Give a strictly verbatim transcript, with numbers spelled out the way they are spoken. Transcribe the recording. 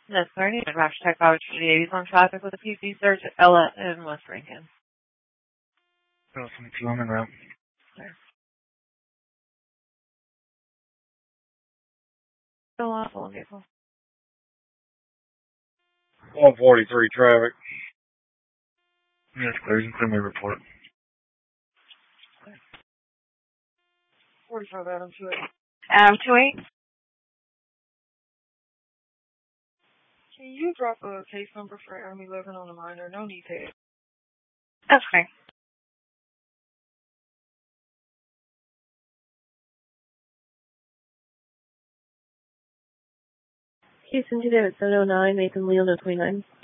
That's thirty. Rush Tech College eighties on traffic with a P C search at Ella and West Rankin. Awesome. Two on the route. Still off on vehicle. one forty-three traffic. Yes, clear. You can report. forty-five Adam two eight. Adam two eight. Can you drop a case number for Adam eleven on the minor? No need to. That's okay. Houston two seven oh nine, Nathan Leal, no twenty-nine.